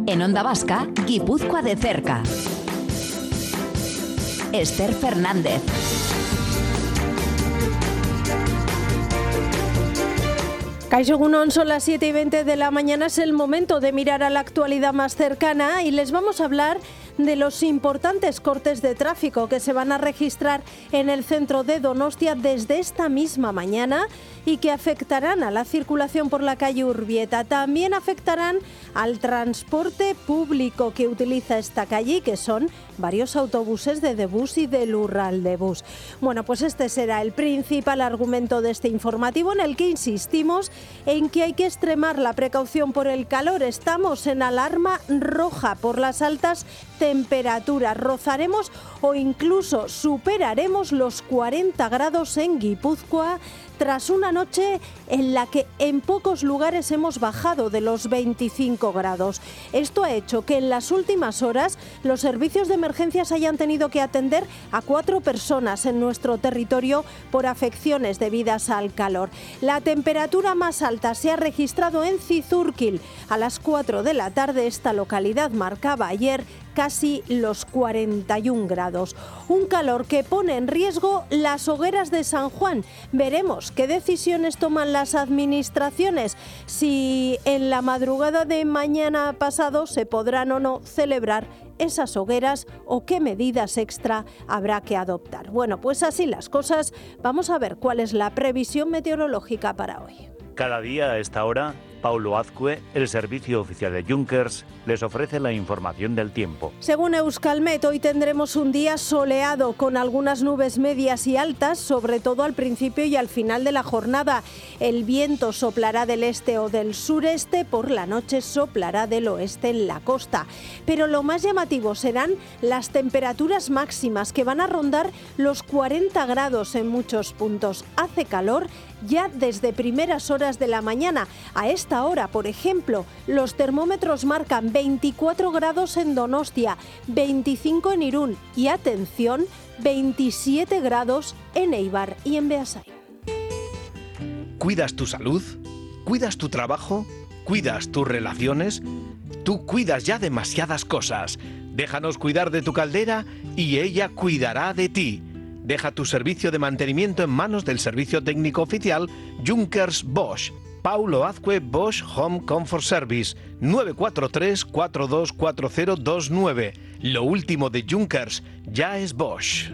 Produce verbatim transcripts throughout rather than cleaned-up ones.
En Onda Vasca, Guipúzcoa de cerca. Esther Fernández. Kaixo Egunon, son las siete y veinte de la mañana, es el momento de mirar a la actualidad más cercana y les vamos a hablar de los importantes cortes de tráfico que se van a registrar en el centro de Donostia desde esta misma mañana y que afectarán a la circulación por la calle Urbieta. También afectarán al transporte público que utiliza esta calle, que son varios autobuses de Debus y de Lurraldebus. Bueno, pues este será el principal argumento de este informativo, en el que insistimos en que hay que extremar la precaución por el calor. Estamos en alarma roja por las altas temperaturas. Rozaremos o incluso superaremos los cuarenta grados en Guipúzcoa, tras una noche en la que en pocos lugares hemos bajado de los veinticinco grados. Esto ha hecho que en las últimas horas los servicios de emergencias hayan tenido que atender a cuatro personas en nuestro territorio por afecciones debidas al calor. La temperatura más alta se ha registrado en Cizurkil a las cuatro de la tarde. Esta localidad marcaba ayer casi los cuarenta y un grados. Un calor que pone en riesgo las hogueras de San Juan. Veremos qué decisiones toman las administraciones, si en la madrugada de mañana pasado se podrán o no celebrar esas hogueras o qué medidas extra habrá que adoptar. Bueno, pues así las cosas. Vamos a ver cuál es la previsión meteorológica para hoy. Cada día a esta hora, Paulo Azcue, el servicio oficial de Junkers, les ofrece la información del tiempo. Según Euskalmet, hoy tendremos un día soleado con algunas nubes medias y altas, sobre todo al principio y al final de la jornada. El viento soplará del este o del sureste, por la noche soplará del oeste en la costa. Pero lo más llamativo serán las temperaturas máximas, que van a rondar los cuarenta grados en muchos puntos. Hace calor ya desde primeras horas de la mañana. A esta hora, por ejemplo, los termómetros marcan veinticuatro grados en Donostia, veinticinco en Irún y, atención, veintisiete grados en Eibar y en Beasain. ¿Cuidas tu salud? ¿Cuidas tu trabajo? ¿Cuidas tus relaciones? Tú cuidas ya demasiadas cosas. Déjanos cuidar de tu caldera y ella cuidará de ti. Deja tu servicio de mantenimiento en manos del servicio técnico oficial Junkers Bosch. Paulo Azcue Bosch Home Comfort Service, nueve cuatro tres, cuatro dos cuatro cero dos nueve. Lo último de Junkers ya es Bosch.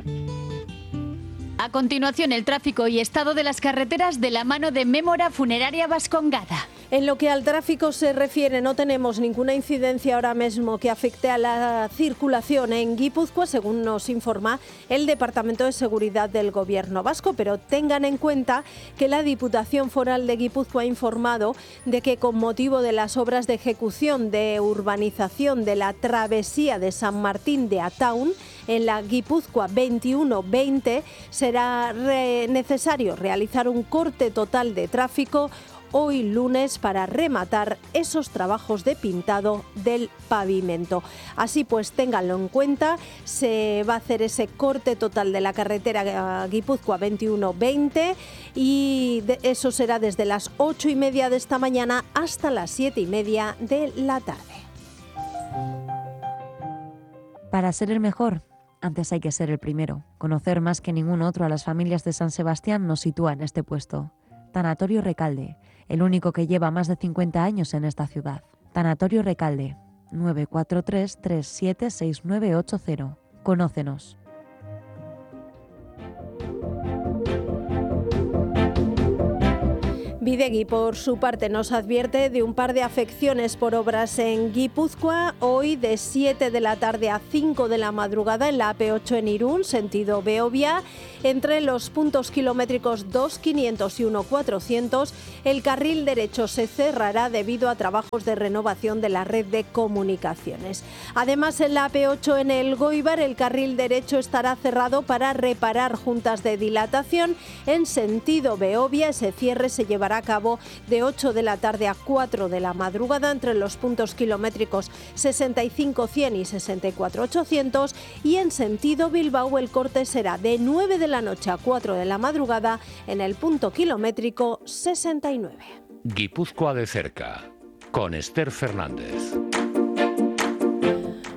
A continuación, el tráfico y estado de las carreteras de la mano de Mémora Funeraria Vascongada. En lo que al tráfico se refiere, no tenemos ninguna incidencia ahora mismo que afecte a la circulación en Guipúzcoa, según nos informa el Departamento de Seguridad del Gobierno vasco, pero tengan en cuenta que la Diputación Foral de Guipúzcoa ha informado de que, con motivo de las obras de ejecución de urbanización de la travesía de San Martín de Ataun, en la Guipúzcoa veintiuno veinte, será re- necesario realizar un corte total de tráfico hoy lunes para rematar esos trabajos de pintado del pavimento. Así pues, ténganlo en cuenta, se va a hacer ese corte total de la carretera Guipúzcoa veintiuno veinte y de eso será desde las ocho y media de esta mañana hasta las siete y media de la tarde. Para ser el mejor, antes hay que ser el primero. Conocer más que ningún otro a las familias de San Sebastián nos sitúa en este puesto. Tanatorio Recalde, el único que lleva más de cincuenta años en esta ciudad. Tanatorio Recalde, nueve cuatro tres, tres siete seis nueve ocho cero. Conócenos. Bidegi, por su parte, nos advierte de un par de afecciones por obras en Guipúzcoa. Hoy, de siete de la tarde a cinco de la madrugada, en la A P ocho en Irún, sentido Beovia, entre los puntos kilométricos dos quinientos y uno cuatrocientos, el carril derecho se cerrará debido a trabajos de renovación de la red de comunicaciones. Además, en la A P ocho en el Goibar, el carril derecho estará cerrado para reparar juntas de dilatación. En sentido Beovia, ese cierre se llevará a cabo de ocho de la tarde a cuatro de la madrugada entre los puntos kilométricos sesenta y cinco cien y sesenta y cuatro ochocientos, y en sentido Bilbao el corte será de nueve de la noche a cuatro de la madrugada en el punto kilométrico sesenta y nueve. Guipúzcoa de cerca, con Esther Fernández.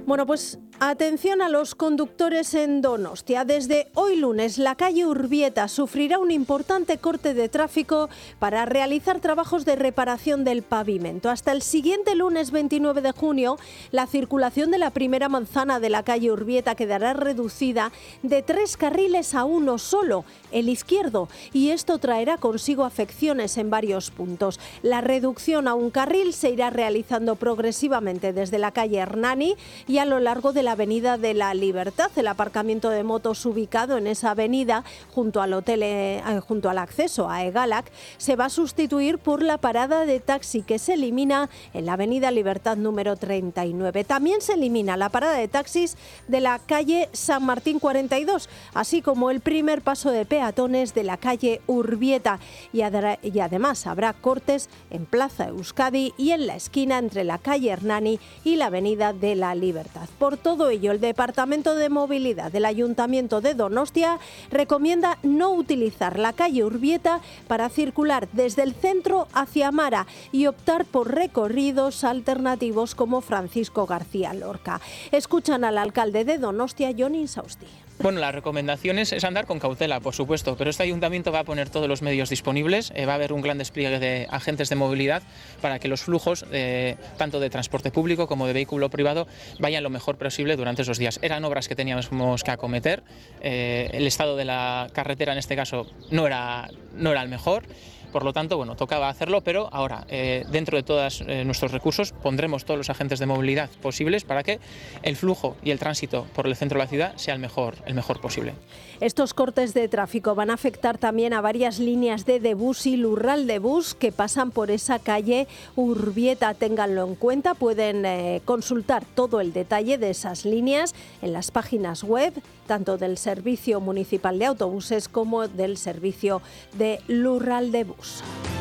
Bueno, pues atención a los conductores en Donostia. Desde hoy lunes, la calle Urbieta sufrirá un importante corte de tráfico para realizar trabajos de reparación del pavimento. Hasta el siguiente lunes veintinueve de junio, la circulación de la primera manzana de la calle Urbieta quedará reducida de tres carriles a uno solo, el izquierdo, y esto traerá consigo afecciones en varios puntos. La reducción a un carril se irá realizando progresivamente desde la calle Hernani y a lo largo de la Avenida de la Libertad. El aparcamiento de motos ubicado en esa avenida junto al hotel, eh, junto al acceso a Egalac se va a sustituir por la parada de taxi que se elimina en la Avenida Libertad número treinta y nueve. También se elimina la parada de taxis de la calle San Martín cuarenta y dos, así como el primer paso de peatones de la calle Urbieta, y, adra- y además habrá cortes en Plaza Euskadi y en la esquina entre la calle Hernani y la Avenida de la Libertad. Por todo ello, el Departamento de Movilidad del Ayuntamiento de Donostia recomienda no utilizar la calle Urbieta para circular desde el centro hacia Amara y optar por recorridos alternativos como Francisco García Lorca. Escuchan al alcalde de Donostia, Jon Insausti. Bueno, la recomendación es, es andar con cautela, por supuesto, pero este ayuntamiento va a poner todos los medios disponibles, eh, va a haber un gran despliegue de agentes de movilidad para que los flujos, eh, tanto de transporte público como de vehículo privado, vayan lo mejor posible durante esos días. Eran obras que teníamos que acometer, eh, el estado de la carretera en este caso no era, no era el mejor. Por lo tanto, bueno, tocaba hacerlo, pero ahora, eh, dentro de todos eh, nuestros recursos, pondremos todos los agentes de movilidad posibles para que el flujo y el tránsito por el centro de la ciudad sea el mejor, el mejor posible. Estos cortes de tráfico van a afectar también a varias líneas de Debus y Lurral de Bus que pasan por esa calle Urbieta. Ténganlo en cuenta, pueden eh, consultar todo el detalle de esas líneas en las páginas web, tanto del Servicio Municipal de Autobuses como del Servicio de Lurral de Bus.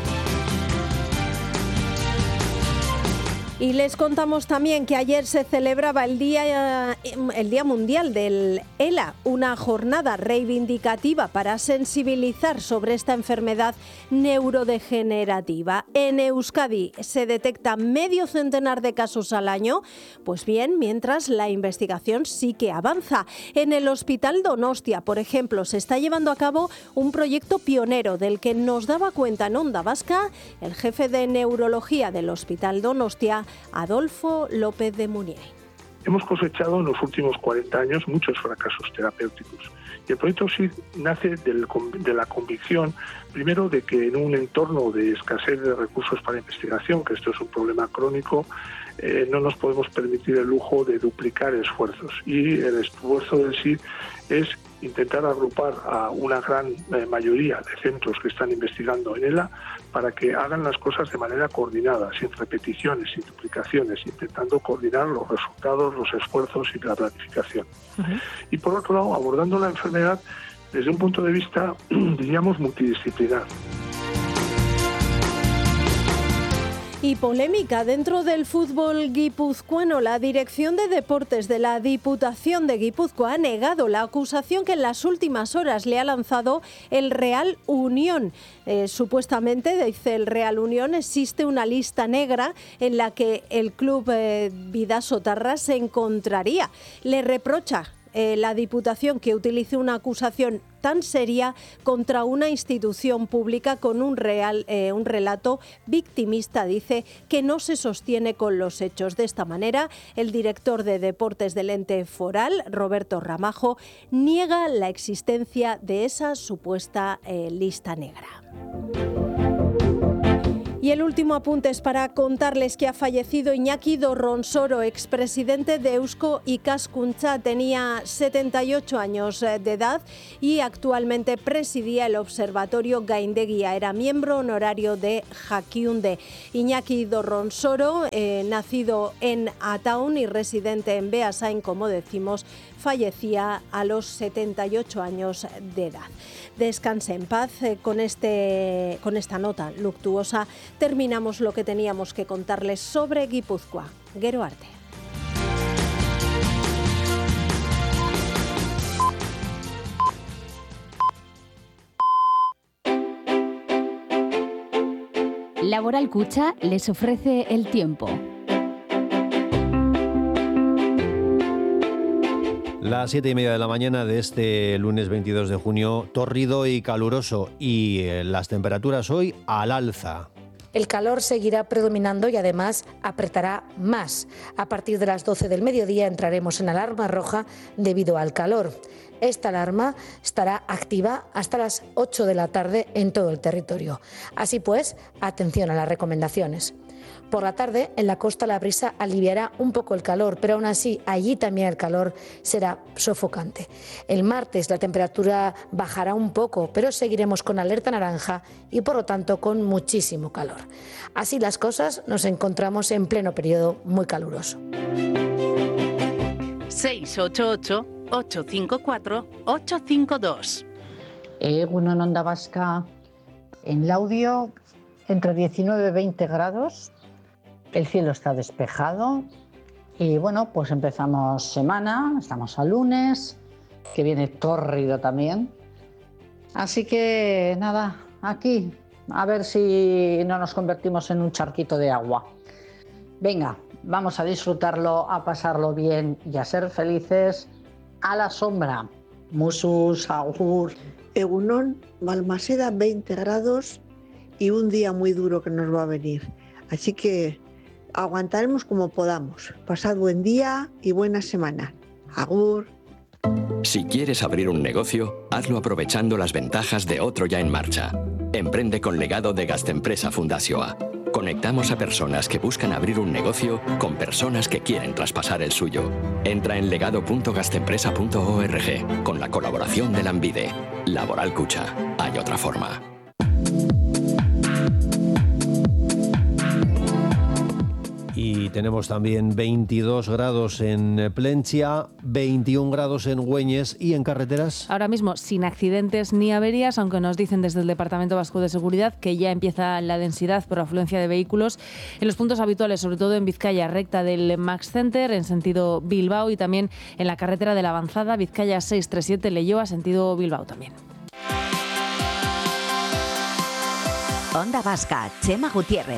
Y les contamos también que ayer se celebraba el Día, el Día Mundial del ELA, una jornada reivindicativa para sensibilizar sobre esta enfermedad neurodegenerativa. En Euskadi se detecta medio centenar de casos al año, pues bien, mientras la investigación sí que avanza. En el Hospital Donostia, por ejemplo, se está llevando a cabo un proyecto pionero del que nos daba cuenta en Onda Vasca el jefe de neurología del Hospital Donostia, Adolfo López de Munier. Hemos cosechado en los últimos cuarenta años muchos fracasos terapéuticos. Y el proyecto S I D nace del, de la convicción, primero, de que en un entorno de escasez de recursos para investigación, que esto es un problema crónico, eh, no nos podemos permitir el lujo de duplicar esfuerzos. Y el esfuerzo del S I D es intentar agrupar a una gran eh, mayoría de centros que están investigando en ELA para que hagan las cosas de manera coordinada, sin repeticiones, sin duplicaciones, intentando coordinar los resultados, los esfuerzos y la planificación. Uh-huh. Y por otro lado, abordando la enfermedad desde un punto de vista, diríamos, multidisciplinar. Y polémica dentro del fútbol guipuzcoano. La Dirección de Deportes de la Diputación de Guipúzcoa ha negado la acusación que en las últimas horas le ha lanzado el Real Unión. Eh, supuestamente, dice el Real Unión, existe una lista negra en la que el club eh, Bidasoa se encontraría. Le reprocha Eh, la Diputación que utilice una acusación tan seria contra una institución pública con un, real, eh, un relato victimista, dice, que no se sostiene con los hechos. De esta manera, el director de deportes del ente foral, Roberto Ramajo, niega la existencia de esa supuesta eh, lista negra. Y el último apunte es para contarles que ha fallecido Iñaki Dorronsoro, expresidente de Eusko Ikaskuntza. Tenía setenta y ocho años de edad y actualmente presidía el Observatorio Gaindegia. Era miembro honorario de Jakiunde. Iñaki Dorronsoro, eh, nacido en Ataun y residente en Beasain, como decimos, fallecía a los setenta y ocho años de edad. Descanse en paz. Con, este, con esta nota luctuosa terminamos lo que teníamos que contarles sobre Guipúzcoa. Gero arte. Laboral Kutxa les ofrece el tiempo. Las siete y media de la mañana de este lunes veintidós de junio, tórrido y caluroso, y eh, las temperaturas hoy al alza. El calor seguirá predominando y además apretará más. A partir de las doce del mediodía entraremos en alarma roja debido al calor. Esta alarma estará activa hasta las ocho de la tarde en todo el territorio. Así pues, atención a las recomendaciones. Por la tarde, en la costa la brisa aliviará un poco el calor, pero aún así allí también el calor será sofocante. El martes la temperatura bajará un poco, pero seguiremos con alerta naranja y por lo tanto con muchísimo calor. Así las cosas, nos encontramos en pleno periodo muy caluroso. seis ocho ocho, ocho cinco cuatro, ocho cinco dos. Egunon Onda Vasca, en Laudio entre diecinueve y veinte grados. El cielo está despejado y bueno, pues empezamos semana, estamos a lunes, que viene tórrido también. Así que nada, aquí, a ver si no nos convertimos en un charquito de agua. Venga, vamos a disfrutarlo, a pasarlo bien y a ser felices a la sombra. Musus, agur. Egunon, Balmaseda veinte grados y un día muy duro que nos va a venir. Así que aguantaremos como podamos. Pasad buen día y buena semana. Agur. Si quieres abrir un negocio, hazlo aprovechando las ventajas de otro ya en marcha. Emprende con legado de Gastempresa Fundazioa. Conectamos a personas que buscan abrir un negocio con personas que quieren traspasar el suyo. Entra en legado punto gastempresa punto org con la colaboración de Lanbide. Laboral Cucha. Hay otra forma. Y tenemos también veintidós grados en Plentzia, veintiún grados en Güeñes y en carreteras. Ahora mismo sin accidentes ni averías, aunque nos dicen desde el Departamento Vasco de Seguridad que ya empieza la densidad por afluencia de vehículos en los puntos habituales, sobre todo en Vizcaya, recta del Max Center en sentido Bilbao y también en la carretera de la Avanzada, Vizcaya seiscientos treinta y siete Leioa, sentido Bilbao también. Onda Vasca, Chema Gutiérrez.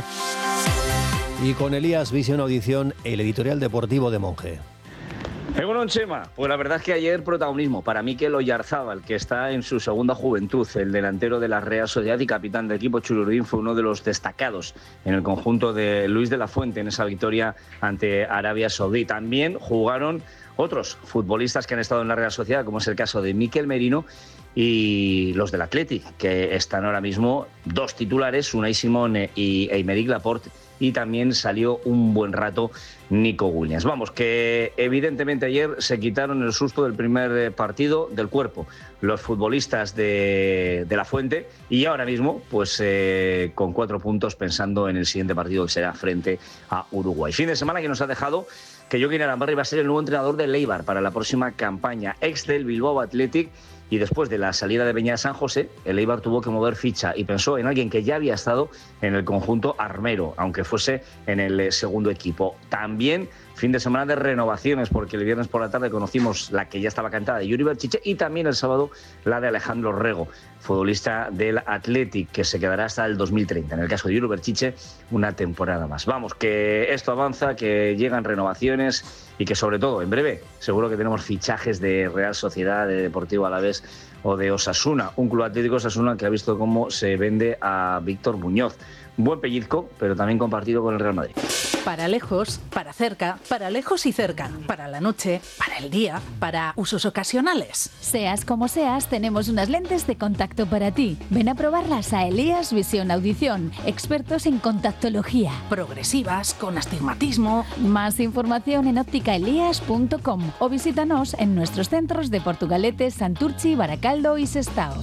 Y con Elías Visión Audición, el editorial deportivo de Monge. Egunon, Chema. Pues la verdad es que ayer protagonismo para Mikel Oyarzábal, que está en su segunda juventud. El delantero de la Real Sociedad y capitán del equipo Chururdín fue uno de los destacados en el conjunto de Luis de la Fuente en esa victoria ante Arabia Saudí. También jugaron otros futbolistas que han estado en la Real Sociedad, como es el caso de Mikel Merino y los del Athletic, que están ahora mismo dos titulares, Unai Simón y Aymeric Laporte, y también salió un buen rato Nico Williams. Vamos, que evidentemente ayer se quitaron el susto del primer partido del cuerpo los futbolistas de, de La Fuente, y ahora mismo pues eh, con cuatro puntos pensando en el siguiente partido que será frente a Uruguay. Fin de semana que nos ha dejado que Jokin Arambarri va a ser el nuevo entrenador del Eibar para la próxima campaña, ex del Bilbao Athletic. Y después de la salida de Beñat San José, el Eibar tuvo que mover ficha y pensó en alguien que ya había estado en el conjunto armero, aunque fuese en el segundo equipo. También fin de semana de renovaciones, porque el viernes por la tarde conocimos la que ya estaba cantada de Yuri Berchiche y también el sábado la de Alejandro Rego, futbolista del Athletic, que se quedará hasta el dos mil treinta. En el caso de Yuri Berchiche, una temporada más. Vamos, que esto avanza, que llegan renovaciones y que sobre todo, en breve, seguro que tenemos fichajes de Real Sociedad, de Deportivo Alavés o de Osasuna, un club atlético Osasuna que ha visto cómo se vende a Víctor Muñoz. Buen pellizco, pero también compartido con el Real Madrid. Para lejos, para cerca, para lejos y cerca, para la noche, para el día, para usos ocasionales. Seas como seas, tenemos unas lentes de contacto para ti. Ven a probarlas a Elías Visión Audición, expertos en contactología. Progresivas, con astigmatismo. Más información en óptica elías punto com o visítanos en nuestros centros de Portugalete, Santurchi, Baracaldo y Sestao.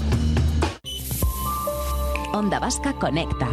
Onda Vasca Conecta.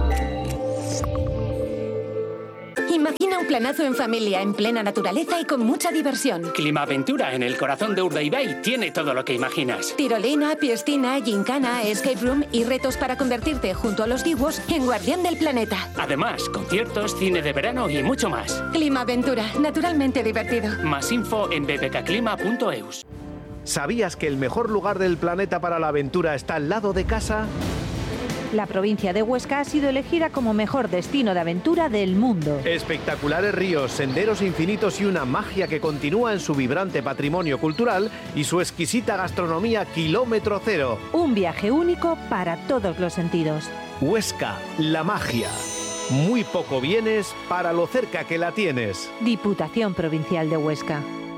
Imagina un planazo en familia, en plena naturaleza y con mucha diversión. Climaventura en el corazón de Urdaibai tiene todo lo que imaginas. Tirolina, piscina, gincana, escape room y retos para convertirte, junto a los dibuos, en guardián del planeta. Además, conciertos, cine de verano y mucho más. Climaventura, naturalmente divertido. Más info en b p k clima punto e u s. ¿Sabías que el mejor lugar del planeta para la aventura está al lado de casa? La provincia de Huesca ha sido elegida como mejor destino de aventura del mundo. Espectaculares ríos, senderos infinitos y una magia que continúa en su vibrante patrimonio cultural y su exquisita gastronomía kilómetro cero. Un viaje único para todos los sentidos. Huesca, la magia. Muy poco vienes para lo cerca que la tienes. Diputación Provincial de Huesca.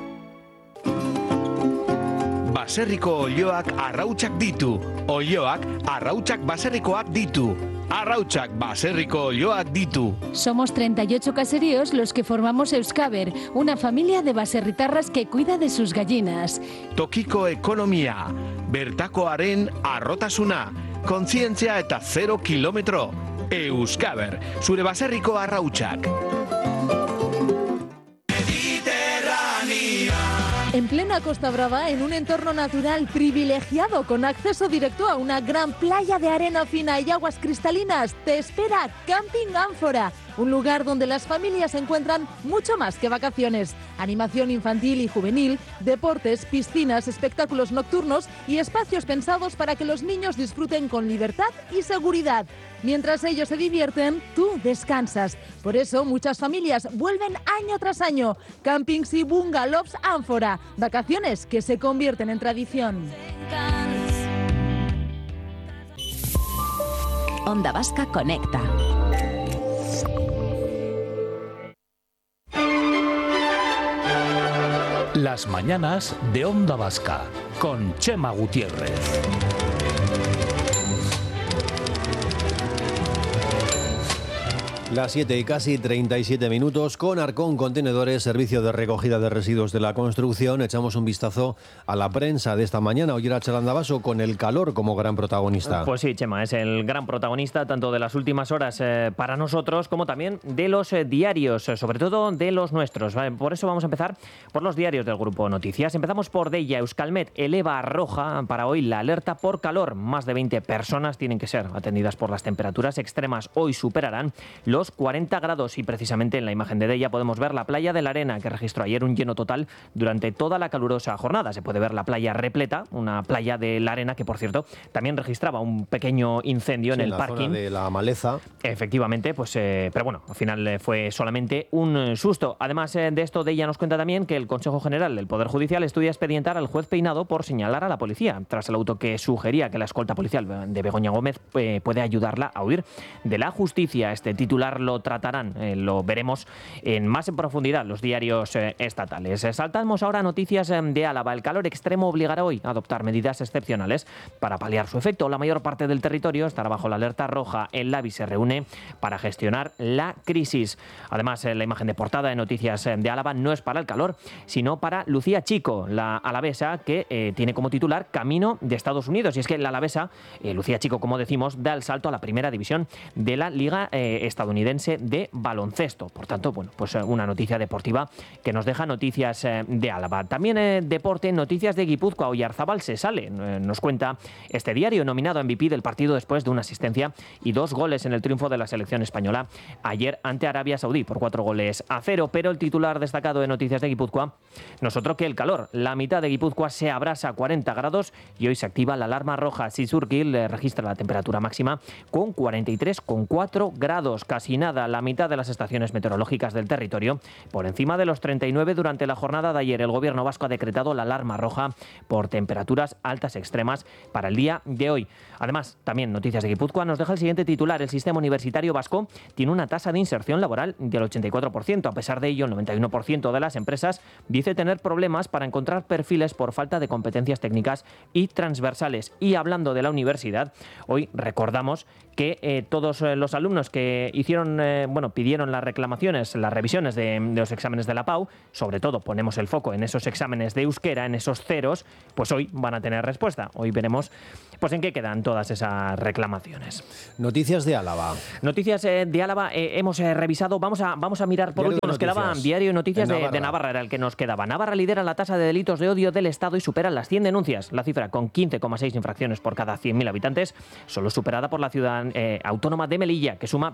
Baserriko olioak arrautzak ditu. Olioak arrautzak baserrikoak ditu. Arrautzak baserriko olioak ditu. Somos treinta y ocho caseríos los que formamos Euskaber, una familia de baserritarras que cuida de sus gallinas. Tokiko ekonomia, bertakoaren arrotasuna, kontzientzia eta zero kilometro. Euskaber, zure baserriko arrautzak. En plena Costa Brava, en un entorno natural privilegiado con acceso directo a una gran playa de arena fina y aguas cristalinas, te espera Camping Ánfora, un lugar donde las familias encuentran mucho más que vacaciones. Animación infantil y juvenil, deportes, piscinas, espectáculos nocturnos y espacios pensados para que los niños disfruten con libertad y seguridad. Mientras ellos se divierten, tú descansas. Por eso muchas familias vuelven año tras año. Campings y bungalows Ánfora, vacaciones que se convierten en tradición. Onda Vasca Conecta. Las mañanas de Onda Vasca con Chema Gutiérrez. Las siete y casi treinta y siete minutos, con Arcón Contenedores, servicio de recogida de residuos de la construcción. Echamos un vistazo a la prensa de esta mañana. Hoy era Chalandabaso con el calor como gran protagonista. Pues sí, Chema, es el gran protagonista tanto de las últimas horas eh, para nosotros como también de los eh, diarios, eh, sobre todo de los nuestros. ¿Vale? Por eso vamos a empezar por los diarios del Grupo Noticias. Empezamos por Deia. Euskalmet eleva a roja para hoy la alerta por calor. Más de veinte personas tienen que ser atendidas por las temperaturas extremas. Hoy superarán los cuarenta grados y precisamente en la imagen de Deia podemos ver la playa de la Arena, que registró ayer un lleno total durante toda la calurosa jornada. Se puede ver la playa repleta, una playa de la Arena que, por cierto, también registraba un pequeño incendio sí, en el en la parking. Zona de la maleza. Efectivamente, pues, eh, pero bueno, al final eh, fue solamente un susto. Además eh, de esto, Deia nos cuenta también que el Consejo General del Poder Judicial estudia expedientar al juez Peinado por señalar a la policía, tras el auto que sugería que la escolta policial de Begoña Gómez eh, puede ayudarla a huir de la justicia. Este titular lo tratarán, eh, lo veremos en más en profundidad los diarios eh, estatales. Eh, saltamos ahora a noticias eh, de Álava. El calor extremo obligará hoy a adoptar medidas excepcionales para paliar su efecto. La mayor parte del territorio estará bajo la alerta roja. El Labi se reúne para gestionar la crisis. Además, eh, la imagen de portada de noticias eh, de Álava no es para el calor, sino para Lucía Chico, la alavesa que eh, tiene como titular Camino de Estados Unidos. Y es que la alavesa, eh, Lucía Chico, como decimos, da el salto a la primera división de la Liga eh, estadounidense de baloncesto. Por tanto, bueno, pues una noticia deportiva que nos deja noticias eh, de Álava. También eh, deporte, noticias de Guipúzcoa. Oyarzabal se sale, eh, nos cuenta este diario, nominado M V P del partido después de una asistencia y dos goles en el triunfo de la selección española ayer ante Arabia Saudí por cuatro goles a cero. Pero el titular destacado de noticias de Guipúzcoa, nosotros que el calor. La mitad de Guipúzcoa se abrasa a cuarenta grados y hoy se activa la alarma roja. Sisurquil eh, registra la temperatura máxima con cuarenta y tres coma cuatro grados, casi nada, la mitad de las estaciones meteorológicas del territorio por encima de los treinta y nueve. Durante la jornada de ayer el gobierno vasco ha decretado la alarma roja por temperaturas altas extremas para el día de hoy. Además, también noticias de Guipúzcoa nos deja el siguiente titular. El sistema universitario vasco tiene una tasa de inserción laboral del ochenta y cuatro por ciento. A pesar de ello, el noventa y uno por ciento de las empresas dice tener problemas para encontrar perfiles por falta de competencias técnicas y transversales. Y hablando de la universidad, hoy recordamos que eh, todos eh, los alumnos que hicieron, eh, bueno, pidieron las reclamaciones, las revisiones de, de los exámenes de la P A U, sobre todo ponemos el foco en esos exámenes de euskera, en esos ceros, pues hoy van a tener respuesta. Hoy veremos pues en qué quedan todas esas reclamaciones. Noticias de Álava. Noticias eh, de Álava eh, hemos eh, revisado, vamos a, vamos a mirar por Diario último, nos quedaba Diario de Noticias de, de Navarra, era el que nos quedaba. Navarra lidera la tasa de delitos de odio del Estado y supera las cien denuncias. La cifra, con quince coma seis infracciones por cada cien mil habitantes, solo superada por la ciudad eh, autónoma de Melilla, que suma veintiuno coma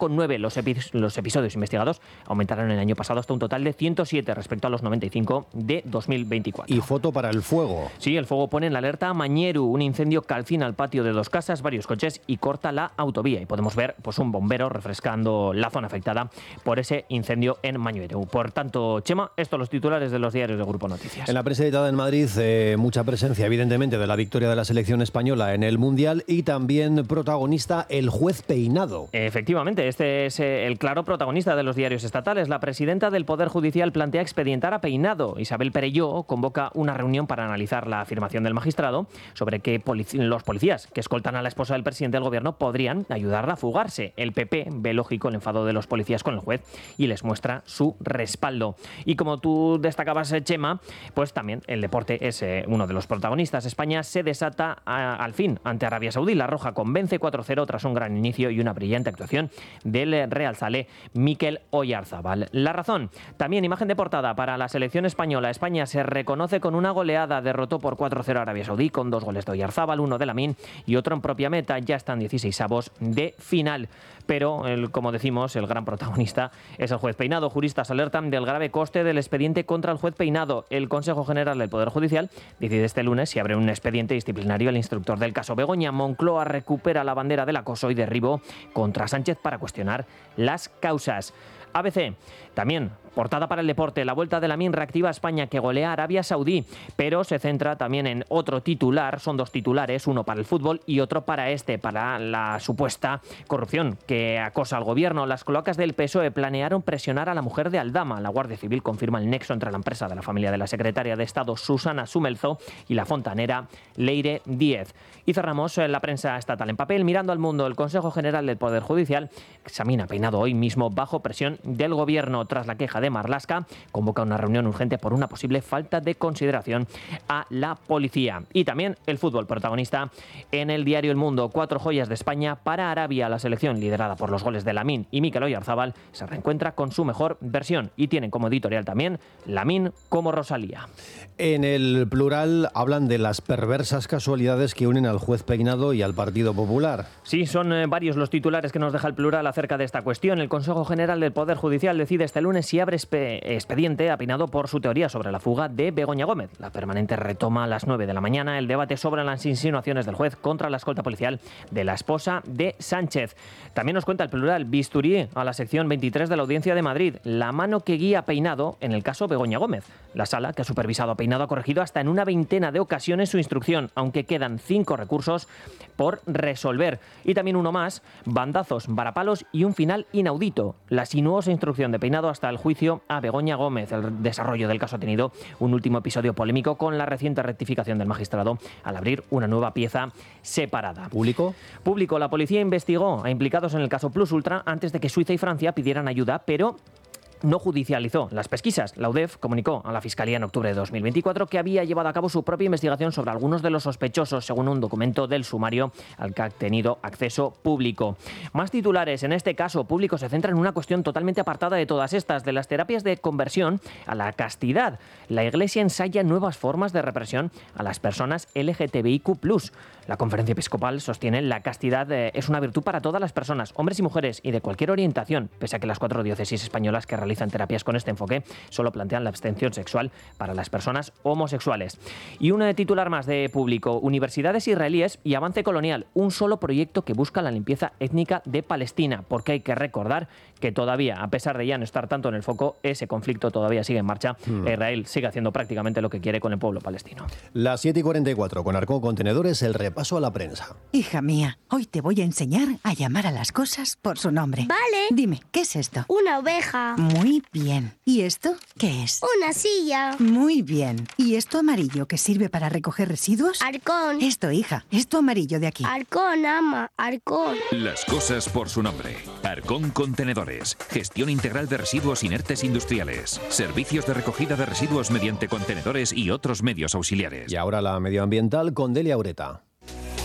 Son nueve los, epi- los episodios investigados, aumentaron el año pasado hasta un total de ciento siete respecto a los noventa y cinco de dos mil veinticuatro. Y foto para el fuego. Sí, el fuego pone en la alerta a Mañeru, un incendio calcina el patio de dos casas, varios coches y corta la autovía. Y podemos ver pues, un bombero refrescando la zona afectada por ese incendio en Mañeru. Por tanto, Chema, estos los titulares de los diarios de Grupo Noticias. En la prensa editada en Madrid, eh, mucha presencia, evidentemente, de la victoria de la selección española en el Mundial y también protagonista el juez Peinado. Efectivamente, este es eh, el claro protagonista de los diarios estatales. La presidenta del Poder Judicial plantea expedientar a Peinado. Isabel Perelló convoca una reunión para analizar la afirmación del magistrado sobre que polic- los policías que escoltan a la esposa del presidente del gobierno podrían ayudarla a fugarse. El P P ve lógico el enfado de los policías con el juez y les muestra su respaldo. Y como tú destacabas, Chema, pues también el deporte es eh, uno de los protagonistas. España se desata a, al fin ante Arabia Saudí. La Roja convence cuatro cero tras un gran inicio y una brillante actuación del Real Sale Mikel Oyarzábal. La Razón, también imagen de portada para la selección española. España se reconoce con una goleada, derrotó por cuatro cero a Arabia Saudí con dos goles de Oyarzábal, uno de Lamine y otro en propia meta. Ya están dieciseisavos de final. Pero, el, como decimos, el gran protagonista es el juez Peinado. Juristas alertan del grave coste del expediente contra el juez Peinado. El Consejo General del Poder Judicial decide este lunes si abre un expediente disciplinario al instructor del caso. Begoña Moncloa recupera la bandera del acoso y derribo contra Sánchez para cuestionar las causas. A B C, también portada para el deporte, la vuelta de Lamine reactiva a España que golea a Arabia Saudí, pero se centra también en otro titular, son dos titulares, uno para el fútbol y otro para este, para la supuesta corrupción que acosa al gobierno. Las cloacas del P S O E planearon presionar a la mujer de Aldama. La Guardia Civil confirma el nexo entre la empresa de la familia de la secretaria de Estado Susana Sumelzo y la fontanera Leire Díez. Y cerramos la prensa estatal en papel. Mirando al mundo, el Consejo General del Poder Judicial examina Peinado hoy mismo bajo presión del gobierno tras la queja de Marlaska. Convoca una reunión urgente por una posible falta de consideración a la policía. Y también el fútbol protagonista en el diario El Mundo. Cuatro joyas de España para Arabia. La selección liderada por los goles de Lamine y Mikel Oyarzábal se reencuentra con su mejor versión y tienen como editorial también Lamine como Rosalía. En el plural hablan de las perversas casualidades que unen al juez Peinado y al Partido Popular. Sí, son eh, varios los titulares que nos deja el plural acerca de esta cuestión. El Consejo General del Poder Judicial decide este lunes si abre espe- expediente a Peinado por su teoría sobre la fuga de Begoña Gómez. La permanente retoma a las nueve de la mañana el debate sobre las insinuaciones del juez contra la escolta policial de la esposa de Sánchez. También nos cuenta el plural bisturí a la sección veintitrés de la Audiencia de Madrid. La mano que guía a Peinado en el caso Begoña Gómez. La sala que ha supervisado a Peinado ha corregido hasta en una veintena de ocasiones su instrucción, aunque quedan cinco recursos por resolver. Y también uno más, bandazos, varapalos y un final inaudito. La sinuosa instrucción de Peinado hasta el juicio a Begoña Gómez. El desarrollo del caso ha tenido un último episodio polémico con la reciente rectificación del magistrado al abrir una nueva pieza separada. ¿Público? Público. La policía investigó a implicados en el caso Plus Ultra antes de que Suiza y Francia pidieran ayuda, pero no judicializó las pesquisas. La U D E F comunicó a la Fiscalía en octubre de dos mil veinticuatro que había llevado a cabo su propia investigación sobre algunos de los sospechosos, según un documento del sumario al que ha tenido acceso público. Más titulares. En este caso, Público se centra en una cuestión totalmente apartada de todas estas, de las terapias de conversión a la castidad. La Iglesia ensaya nuevas formas de represión a las personas L G T B I Q plus. La Conferencia Episcopal sostiene la castidad eh, es una virtud para todas las personas, hombres y mujeres, y de cualquier orientación, pese a que las cuatro diócesis españolas que realizan terapias con este enfoque solo plantean la abstención sexual para las personas homosexuales. Y un eh, titular más de Público. Universidades israelíes y avance colonial. Un solo proyecto que busca la limpieza étnica de Palestina, porque hay que recordar que todavía, a pesar de ya no estar tanto en el foco, ese conflicto todavía sigue en marcha. Mm. Israel sigue haciendo prácticamente lo que quiere con el pueblo palestino. Las siete y cuarenta y cuatro con Arcón Contenedores, el repaso a la prensa. Hija mía, hoy te voy a enseñar a llamar a las cosas por su nombre. Vale. Dime, ¿qué es esto? Una oveja. Muy bien. ¿Y esto qué es? Una silla. Muy bien. ¿Y esto amarillo que sirve para recoger residuos? Arcón. Esto, hija, esto amarillo de aquí. Arcón, ama, Arcón. Las cosas por su nombre. Arcón Contenedores. Gestión integral de residuos inertes industriales. Servicios de recogida de residuos mediante contenedores y otros medios auxiliares. Y ahora la medioambiental con Delia Ureta.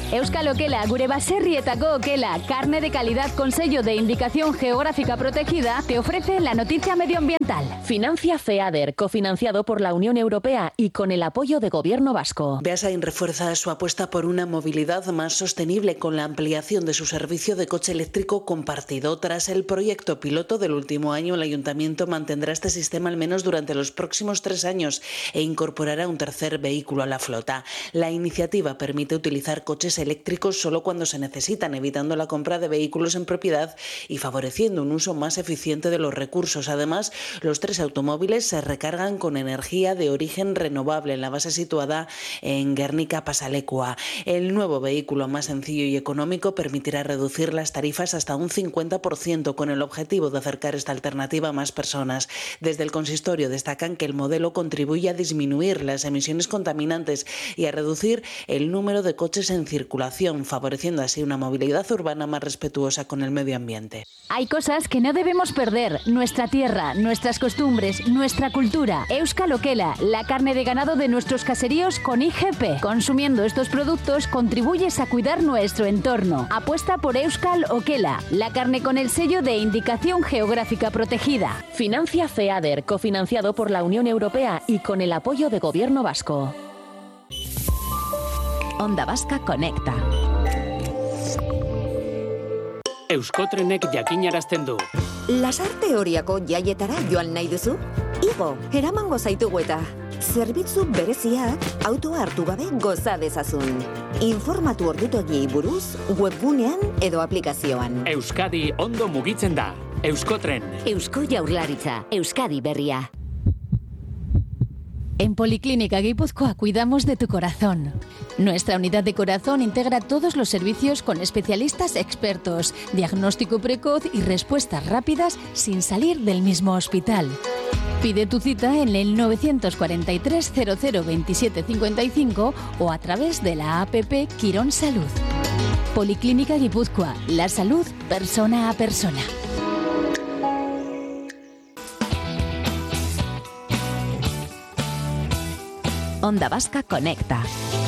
Euskal Okela, gure baserrietako Okela, carne de calidad con sello de indicación geográfica protegida, te ofrece la noticia medioambiental. Financia FEADER, cofinanciado por la Unión Europea y con el apoyo de Gobierno vasco. Beasain refuerza su apuesta por una movilidad más sostenible con la ampliación de su servicio de coche eléctrico compartido. Tras el proyecto piloto del último año, el Ayuntamiento mantendrá este sistema al menos durante los próximos tres años e incorporará un tercer vehículo a la flota. La iniciativa permite utilizar coches eléctricos solo cuando se necesitan, evitando la compra de vehículos en propiedad y favoreciendo un uso más eficiente de los recursos. Además, los tres automóviles se recargan con energía de origen renovable en la base situada en Guernica-Pasalekua. El nuevo vehículo más sencillo y económico permitirá reducir las tarifas hasta un cincuenta por ciento con el objetivo de acercar esta alternativa a más personas. Desde el consistorio destacan que el modelo contribuye a disminuir las emisiones contaminantes y a reducir el número de coches en circulación, favoreciendo así una movilidad urbana más respetuosa con el medio ambiente. Hay cosas que no debemos perder: nuestra tierra, nuestras costumbres, nuestra cultura. Euskal Okela, la carne de ganado de nuestros caseríos con I G P. Consumiendo estos productos contribuyes a cuidar nuestro entorno. Apuesta por Euskal Okela, la carne con el sello de indicación geográfica protegida. Financia FEADER, cofinanciado por la Unión Europea y con el apoyo de Gobierno vasco. Onda Vasca Conecta. Euskotrenek jakinarazten du. Lasarte horiako jaietara joan nahi duzu? Igo, eramango zaitugu eta zerbitzu bereziak autoa hartu gabe goza dezazun. Informatu ordutegiei buruz webgunean edo aplikazioan. Euskadi ondo mugitzen da. Euskotren. Eusko Jaurlaritza, Euskadi berria. En Policlínica Guipúzcoa cuidamos de tu corazón. Nuestra unidad de corazón integra todos los servicios con especialistas expertos, diagnóstico precoz y respuestas rápidas sin salir del mismo hospital. Pide tu cita en el nueve cuatro tres cero cero veintisiete cincuenta y cinco o a través de la app Quirón Salud. Policlínica Guipúzcoa, la salud persona a persona. Onda Vasca Conecta.